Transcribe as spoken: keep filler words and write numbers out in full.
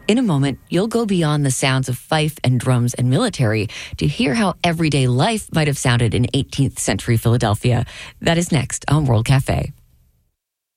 In a moment, you'll go beyond the sounds of fife and drums and military to hear how everyday life might have sounded in eighteenth century Philadelphia. That is next on World Cafe.